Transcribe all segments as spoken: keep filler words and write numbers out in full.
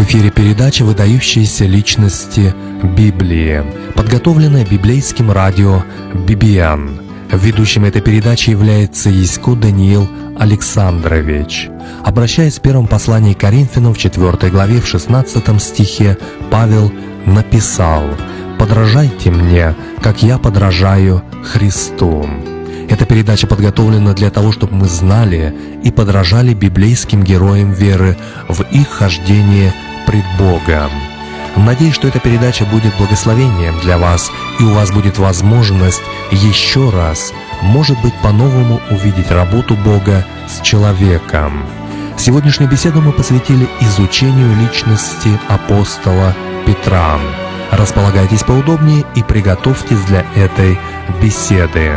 эфире передача «Выдающиеся личности Библии», подготовленная библейским радио би би эн. Ведущим этой передачи является Ясько Даниил Александрович. Обращаясь в первом послании к Коринфянам в четвёртой главе в шестнадцатом стихе, Павел написал: «Подражайте мне, как я подражаю Христу». Эта передача подготовлена для того, чтобы мы знали и подражали библейским героям веры в их хождении пред Богом. Надеюсь, что эта передача будет благословением для вас, и у вас будет возможность еще раз, может быть, по-новому увидеть работу Бога с человеком. Сегодняшнюю беседу мы посвятили изучению личности апостола Петра. Располагайтесь поудобнее и приготовьтесь для этой беседы.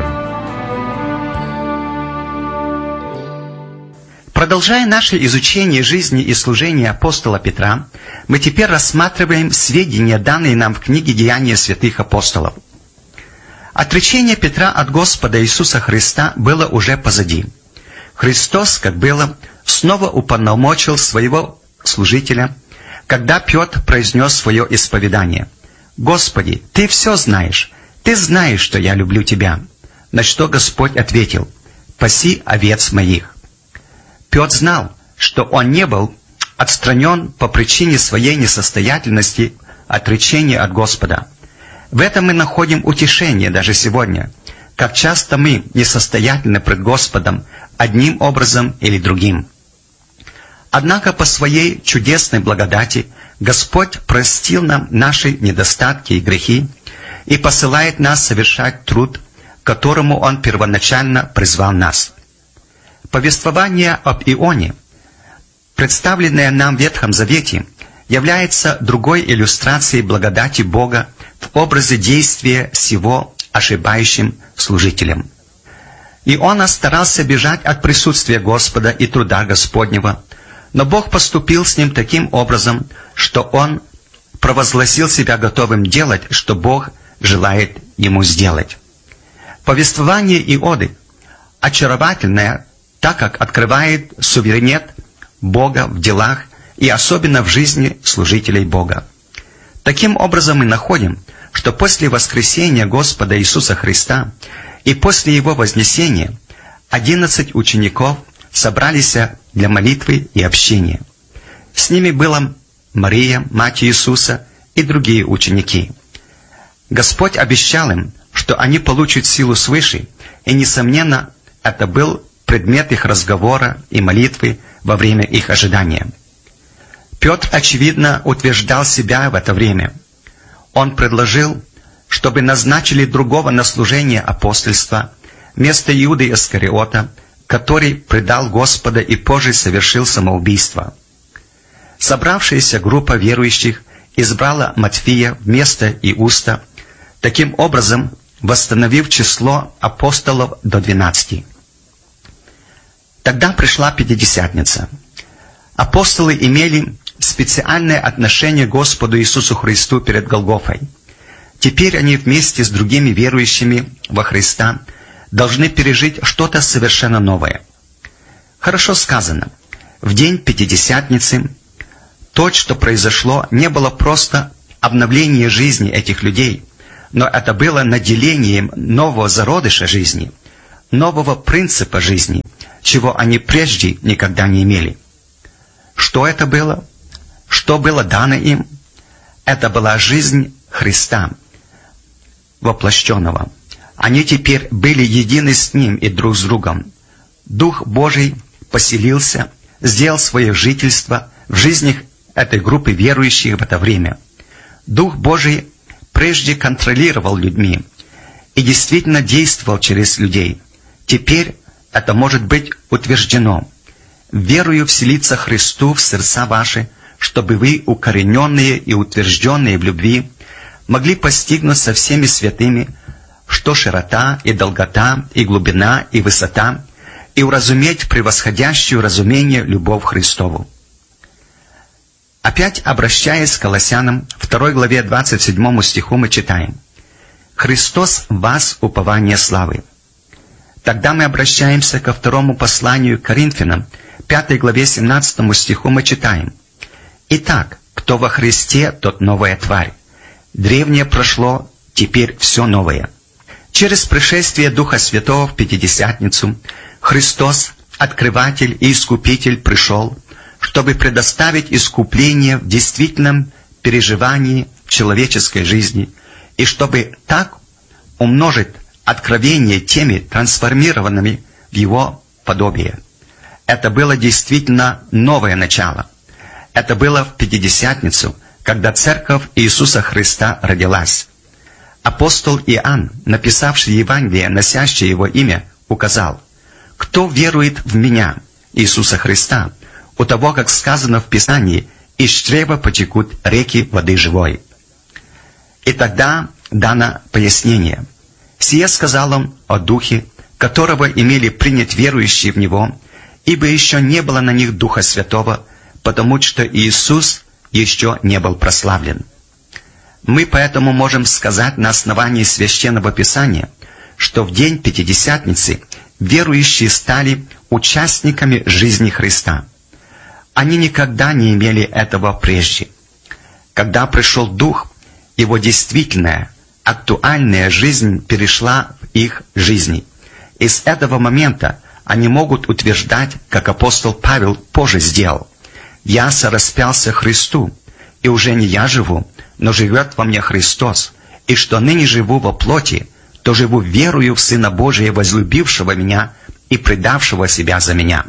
Продолжая наше изучение жизни и служения апостола Петра, мы теперь рассматриваем сведения, данные нам в книге «Деяния святых апостолов». Отречение Петра от Господа Иисуса Христа было уже позади. Христос, как было, снова уполномочил своего служителя, когда Петр произнес свое исповедание: «Господи, Ты все знаешь, Ты знаешь, что я люблю Тебя». На что Господь ответил: «Паси овец моих». Петр знал, что он не был отстранен по причине своей несостоятельности, отречения от Господа. В этом мы находим утешение даже сегодня, как часто мы несостоятельны пред Господом одним образом или другим. Однако по своей чудесной благодати Господь простил нам наши недостатки и грехи и посылает нас совершать труд, к которому Он первоначально призвал нас. Повествование об Ионе, представленное нам в Ветхом Завете, является другой иллюстрацией благодати Бога в образе действия с его ошибающим служителем. Иона старался бежать от присутствия Господа и труда Господнего, но Бог поступил с ним таким образом, что он провозгласил себя готовым делать, что Бог желает ему сделать. Повествование Ионы очаровательное, так как открывает суверенитет Бога в делах и особенно в жизни служителей Бога. Таким образом мы находим, что после воскресения Господа Иисуса Христа и после Его вознесения одиннадцать учеников собрались для молитвы и общения. С ними была Мария, мать Иисуса, и другие ученики. Господь обещал им, что они получат силу свыше, и, несомненно, это был предмет их разговора и молитвы во время их ожидания. Петр, очевидно, утверждал себя в это время. Он предложил, чтобы назначили другого на служение апостольства вместо Иуды Искариота, который предал Господа и позже совершил самоубийство. Собравшаяся группа верующих избрала Матфея вместо Иуста, таким образом восстановив число апостолов до двенадцати. Тогда пришла Пятидесятница. Апостолы имели специальное отношение к Господу Иисусу Христу перед Голгофой. Теперь они вместе с другими верующими во Христа должны пережить что-то совершенно новое. Хорошо сказано, в день Пятидесятницы то, что произошло, не было просто обновлением жизни этих людей, но это было наделением нового зародыша жизни, нового принципа жизни, чего они прежде никогда не имели. Что это было? Что было дано им? Это была жизнь Христа, воплощенного. Они теперь были едины с Ним и друг с другом. Дух Божий поселился, сделал свое жительство в жизнях этой группы верующих в это время. Дух Божий прежде контролировал людьми и действительно действовал через людей. Теперь это может быть утверждено: верою вселиться Христу в сердца ваши, чтобы вы, укорененные и утвержденные в любви, могли постигнуть со всеми святыми, что широта и долгота, и глубина, и высота, и уразуметь превосходящую разумение любовь Христову. Опять обращаясь к Колоссянам, второй главе двадцать седьмому стиху мы читаем: «Христос в вас упование славы». Тогда мы обращаемся ко второму посланию к Коринфянам, пятой главе семнадцатому стиху мы читаем: «Итак, Кто во Христе, тот новая тварь. Древнее прошло, теперь все новое. Через пришествие Духа Святого в Пятидесятницу Христос, Открыватель и Искупитель, пришел, чтобы предоставить искупление в действительном переживании человеческой жизни и чтобы так умножить откровение теми трансформированными в Его подобие. Это было действительно новое начало. Это было в Пятидесятницу, когда Церковь Иисуса Христа родилась. Апостол Иоанн, написавший Евангелие, носящее его имя, указал: «Кто верует в Меня, Иисуса Христа, у того, как сказано в Писании, из чрева потекут реки воды живой». И тогда дано пояснение. «Сие сказал он о Духе, которого имели принять верующие в Него, ибо еще не было на них Духа Святого, потому что Иисус еще не был прославлен». Мы поэтому можем сказать на основании Священного Писания, что в день Пятидесятницы верующие стали участниками жизни Христа. Они никогда не имели этого прежде. Когда пришел Дух, Его действительная, актуальная жизнь перешла в их жизни. И с этого момента они могут утверждать, как апостол Павел позже сделал: «Я сораспялся Христу, и уже не я живу, но живет во мне Христос, и что ныне живу во плоти, то живу верою в Сына Божия, возлюбившего меня и предавшего себя за меня».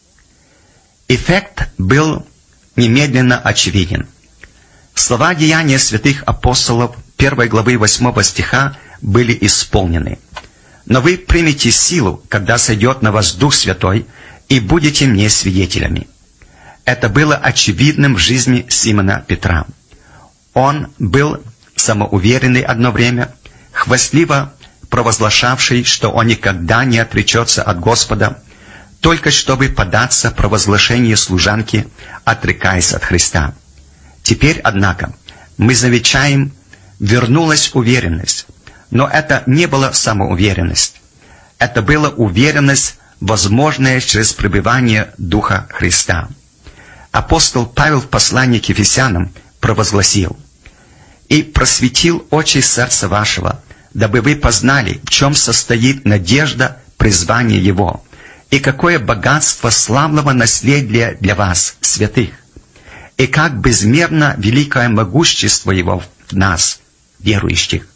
Эффект был немедленно очевиден. Слова Деяния святых апостолов первой главы восьмого стиха были исполнены: «Но вы примете силу, когда сойдет на вас Дух Святой, и будете мне свидетелями». Это было очевидным в жизни Симона Петра. Он был самоуверенный одно время, хвастливо провозглашавший, что он никогда не отречется от Господа, только чтобы податься провозглашению служанки, отрекаясь от Христа. Теперь, однако, мы замечаем, вернулась уверенность, но это не была самоуверенность. Это была уверенность, возможная через пребывание Духа Христа. Апостол Павел в послании к Ефесянам провозгласил: «И просветил очи сердца вашего, дабы вы познали, в чем состоит надежда призвания Его, и какое богатство славного наследия для вас, святых, и как безмерно великое могущество Его в нас, верующих».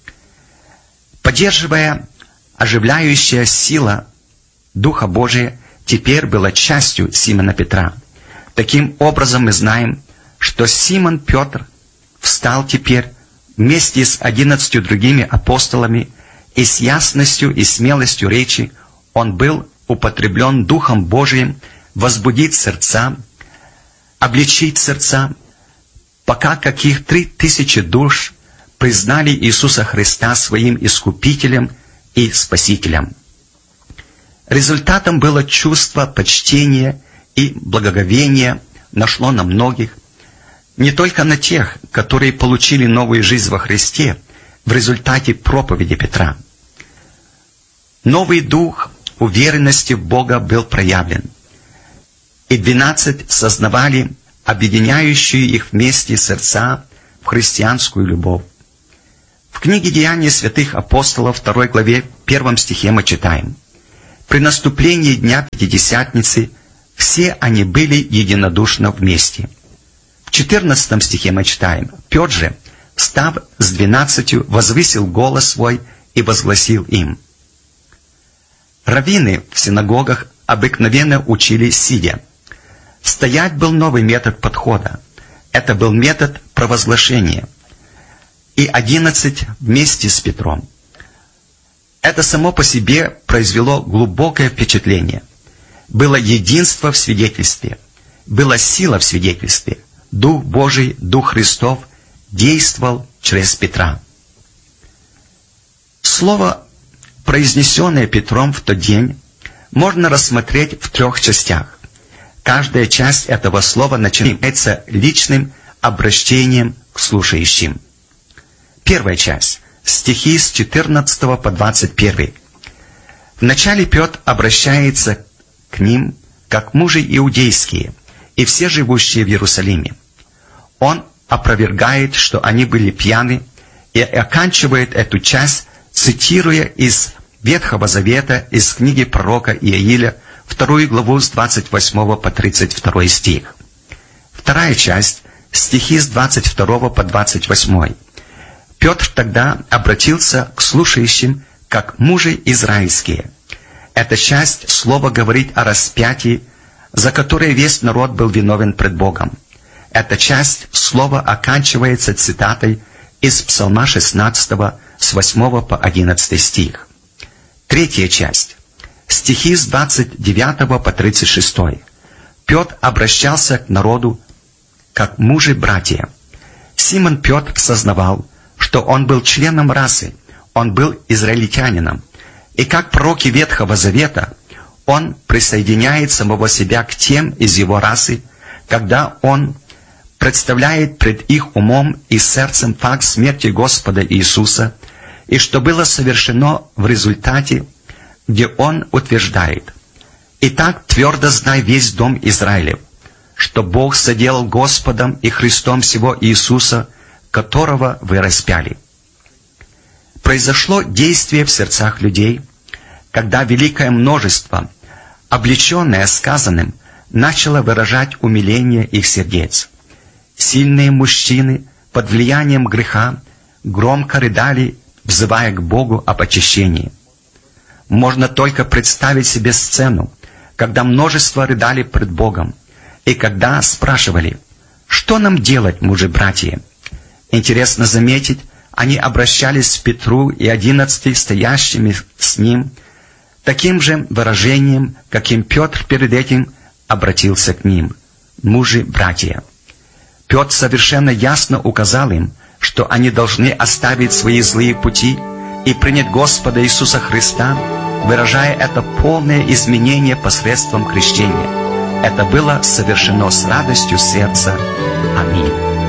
Поддерживая оживляющая сила Духа Божия теперь была частью Симона Петра. Таким образом мы знаем, что Симон Петр встал теперь вместе с одиннадцатью другими апостолами, и с ясностью и смелостью речи он был употреблен Духом Божиим возбудить сердца, обличить сердца, пока каких три тысячи душ признали Иисуса Христа своим Искупителем и Спасителем. Результатом было чувство почтения и благоговения, нашло на многих, не только на тех, которые получили новую жизнь во Христе в результате проповеди Петра. Новый дух уверенности в Бога был проявлен, и двенадцать сознавали объединяющую их вместе сердца в христианскую любовь. В книге «Деяния святых апостолов» второй главе первом стихе мы читаем: «При наступлении Дня Пятидесятницы все они были единодушно вместе». В четырнадцатом стихе мы читаем: «Петр же, встав с двенадцатью, возвысил голос свой и возгласил им». Раввины в синагогах обыкновенно учили сидя. Стоять был новый метод подхода. Это был метод провозглашения. И одиннадцать вместе с Петром. Это само по себе произвело глубокое впечатление. Было единство в свидетельстве, была сила в свидетельстве. Дух Божий, Дух Христов действовал через Петра. Слово, произнесенное Петром в тот день, можно рассмотреть в трех частях. Каждая часть этого слова начинается личным обращением к слушающим. Первая часть. Стихи с четырнадцатого по двадцать первый. Вначале Петр обращается к ним, как мужи иудейские, и все живущие в Иерусалиме. он опровергает, что они были пьяны, и оканчивает эту часть, цитируя из Ветхого Завета, из книги пророка Иаиля, вторую главу с двадцать восьмого по тридцать второй стих. Вторая часть, стихи с двадцать второго по двадцать восьмой. Петр тогда обратился к слушающим, как мужи израильские. Эта часть слова говорит о распятии, за которое весь народ был виновен пред Богом. Эта часть слова оканчивается цитатой из Псалма шестнадцатого с восьмого по одиннадцатый стих. Третья часть, стихи с двадцать девятого по тридцать шестой. Петр обращался к народу, как мужи-братья. Симон Петр сознавал, что он был членом расы, он был израильтянином, и как пророки Ветхого Завета, он присоединяет самого себя к тем из его расы, когда он представляет пред их умом и сердцем факт смерти Господа Иисуса, и что было совершено в результате, где он утверждает: «Итак, твердо знай весь дом Израилев, что Бог соделал Господом и Христом сего Иисуса, которого вы распяли». Произошло действие в сердцах людей, когда великое множество, облеченное сказанным, начало выражать умиление их сердец. Сильные мужчины под влиянием греха громко рыдали, взывая к Богу об очищении. Можно только представить себе сцену, когда множество рыдали пред Богом, и когда спрашивали: «Что нам делать, мужи-братья?» Интересно заметить, они обращались к Петру и одиннадцати стоящими с ним таким же выражением, каким Петр перед этим обратился к ним: «Мужи-братья». Петр совершенно ясно указал им, что они должны оставить свои злые пути и принять Господа Иисуса Христа, выражая это полное изменение посредством крещения. Это было совершено с радостью сердца. Аминь.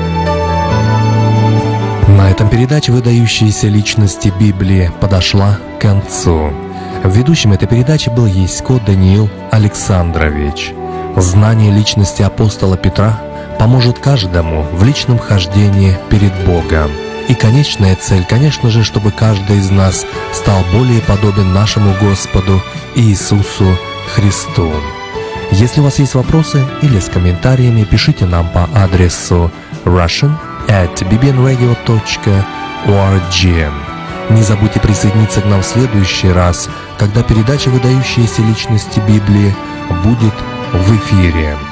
На этом передача «Выдающиеся личности Библии» подошла к концу. Ведущим этой передачи был Ясько Даниил Александрович. Знание личности апостола Петра поможет каждому в личном хождении перед Богом. И конечная цель, конечно же, чтобы каждый из нас стал более подобен нашему Господу Иисусу Христу. Если у вас есть вопросы или с комментариями, пишите нам по адресу russian at b b n radio dot org. Не забудьте присоединиться к нам в следующий раз, когда передача «Выдающиеся личности Библии» будет в эфире.